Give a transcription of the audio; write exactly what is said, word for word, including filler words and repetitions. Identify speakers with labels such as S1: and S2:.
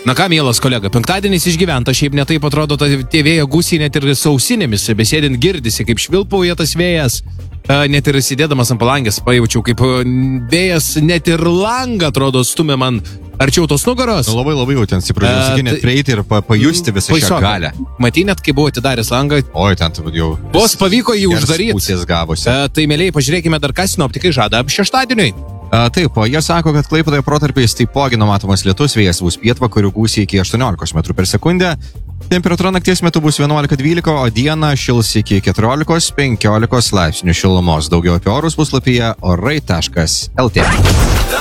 S1: Na ką, mielas kolega, penktadienis išgyventa, šiaip netaip atrodo, tie vėjo gūsiai net ir sausinėmis, besėdint girdisi, kaip švilpauja tas vėjas, net ir sėdėdamas ant palangės pajaučiau, kaip vėjas net ir langą, atrodo, stumė man arčiau tos nugaros.
S2: Labai labai jau ten stipriai, sakai, net prieiti ir pa, pajusti visą šią galę.
S1: Matai, net kai buvo atidaręs langą.
S2: Oi, ten tai jau.
S1: Vos pavyko jį uždaryti.
S2: Pusės gavosi.
S1: Tai, mėlyje, pažiūrėkime dar, ką sinoptikai žada šeštadieniui.
S2: A, taip, o jie sako, kad Klaipėdoje protarpiais taipogi numatomas lietus, vėjas bus pietvakarių gūsiai iki aštuoniolikos metrų per sekundę. Temperatūra nakties metu bus vienuolika dvylika, o dieną šils iki keturiolikos penkiolikos laipsnių šilumos. Daugiau apie orus puslapyje orai taškas lt.